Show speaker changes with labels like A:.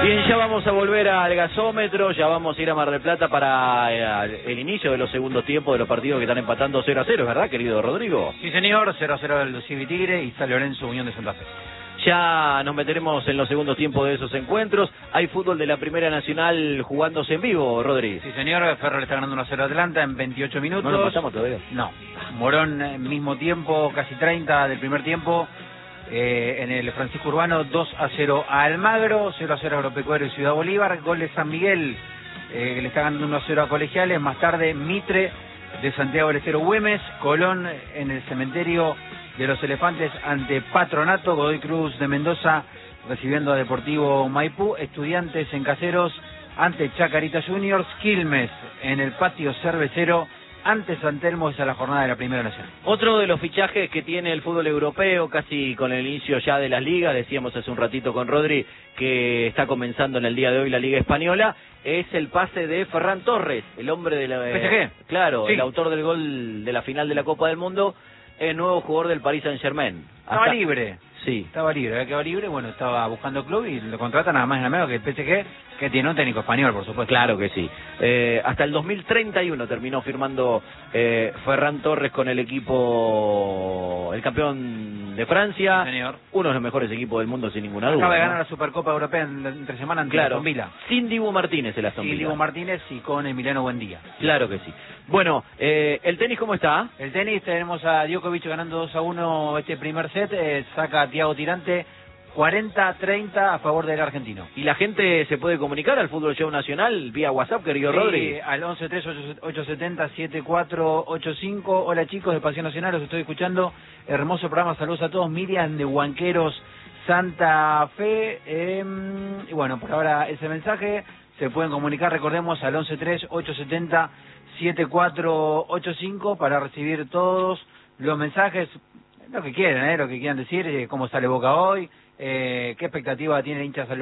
A: Bien, ya vamos a volver al gasómetro, ya vamos a ir a Mar del Plata para el inicio de los segundos tiempos de los partidos que están empatando 0-0, ¿verdad, querido Rodrigo?
B: Sí, señor, 0-0 el Civi Tigre y San Lorenzo Unión de Santa Fe.
A: Ya nos meteremos en los segundos tiempos de esos encuentros. Hay fútbol de la Primera Nacional jugándose en vivo, Rodri.
B: Sí, señor, Ferro le está ganando 1-0 a Atlanta en 28 minutos.
A: ¿No lo pasamos todavía?
B: No. Morón, mismo tiempo, casi 30 del primer tiempo. En el Francisco Urbano, 2-0 a Almagro, 0-0 a Agropecuario y Ciudad Bolívar. Gol de San Miguel, que le está ganando 1-0 a Colegiales. Más tarde, Mitre de Santiago del Estero Güemes. Colón en el Cementerio de los Elefantes ante Patronato. Godoy Cruz de Mendoza recibiendo a Deportivo Maipú. Estudiantes en Caseros ante Chacarita Juniors. Quilmes en el Patio Cervecero ante San Telmo. Esa es la jornada de la Primera Nacional.
A: Otro de los fichajes que tiene el fútbol europeo, casi con el inicio ya de las ligas, decíamos hace un ratito con Rodri que está comenzando en el día de hoy la Liga Española, es el pase de Ferran Torres, el hombre de la...
B: PSG.
A: Claro,
B: sí.
A: El autor del gol de la final de la Copa del Mundo, el nuevo jugador del Paris Saint-Germain.
B: Estaba libre.
A: Sí.
B: Estaba libre, había quedado libre, bueno, estaba buscando club y lo contrata nada más y nada menos que el PSG, que tiene un técnico español, por supuesto.
A: Claro que sí. Hasta el 2031 terminó firmando Ferran Torres con el equipo, el campeón de Francia.
B: Sí, señor.
A: Uno de los mejores equipos del mundo, sin ninguna duda.
B: Acaba de
A: ¿no?
B: ganar la Supercopa Europea entre semana ante Aston Villa.
A: Sin Dibu Martínez el Aston Villa.
B: Sin Dibu Martínez y con Emiliano Buendía.
A: Claro que sí. Bueno, ¿el tenis cómo está?
B: El tenis, tenemos a Djokovic ganando 2-1 este primer set, saca a Thiago Tirante 40-30 a favor del argentino.
A: ¿Y la gente se puede comunicar al Fútbol Show Nacional vía WhatsApp, querido Rodri?
B: Sí, al 11-3-870-7485. Hola chicos de Pasión Nacional, los estoy escuchando. Hermoso programa, saludos a todos. Miriam de Huanqueros, Santa Fe. Y bueno, por ahora ese mensaje. Se pueden comunicar, recordemos, al 11-3-870-7485 para recibir todos los mensajes, lo que quieran decir, cómo sale Boca hoy, qué expectativa tiene el hincha San Lorenzo.